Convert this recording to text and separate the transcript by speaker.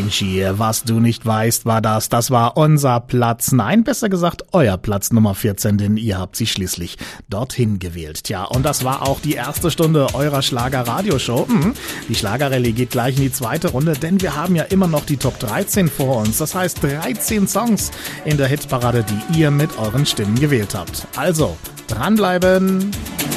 Speaker 1: Vinci, was du nicht weißt, war das war unser Platz, nein, besser gesagt euer Platz Nummer 14, denn ihr habt sie schließlich dorthin gewählt. Tja, und das war auch die erste Stunde eurer Schlager-Radioshow. Die Schlagerrallye geht gleich in die zweite Runde, denn wir haben ja immer noch die Top 13 vor uns. Das heißt 13 Songs in der Hitparade, die ihr mit euren Stimmen gewählt habt. Also, dranbleiben!